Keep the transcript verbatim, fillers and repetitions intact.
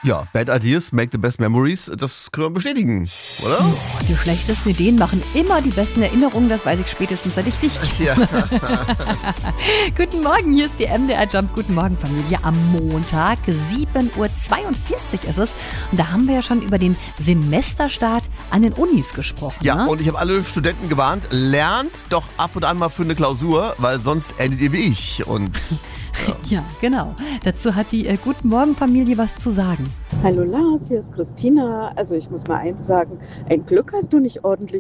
Ja, Bad Ideas make the best memories, das können wir bestätigen, oder? Oh, die schlechtesten Ideen machen immer die besten Erinnerungen, das weiß ich spätestens, seit ich dich kenne. Ja. Guten Morgen, hier ist die M D R Jump. Guten Morgen, Familie. Am Montag, sieben Uhr zweiundvierzig ist es. Und da haben wir ja schon über den Semesterstart an den Unis gesprochen. Ja, ne? und ich habe alle Studenten gewarnt, lernt doch ab und an mal für eine Klausur, weil sonst endet ihr wie ich. Und Ja, ja genau. Dazu hat die äh, Guten Morgen Familie was zu sagen. Hallo Lars, hier ist Christina. Also ich muss mal eins sagen, ein Glück hast du nicht ordentlich